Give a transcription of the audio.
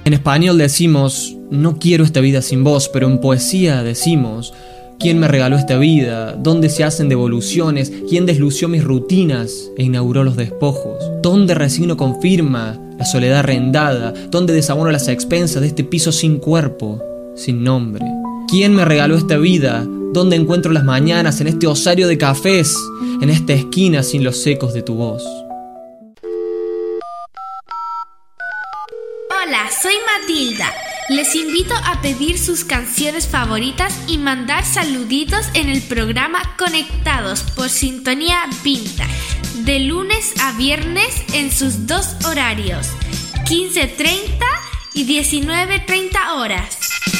En español decimos, no quiero esta vida sin vos, pero en poesía decimos, ¿quién me regaló esta vida? ¿Dónde se hacen devoluciones? ¿Quién deslució mis rutinas e inauguró los despojos? ¿Dónde resigno con firma la soledad arrendada? ¿Dónde desabono las expensas de este piso sin cuerpo, sin nombre? ¿Quién me regaló esta vida? ¿Dónde encuentro las mañanas en este osario de cafés? En esta esquina sin los ecos de tu voz. Hola, soy Matilda. Les invito a pedir sus canciones favoritas y mandar saluditos en el programa Conectados por Sintonía Vintage, de lunes a viernes en sus dos horarios, 15:30 y 19:30 horas.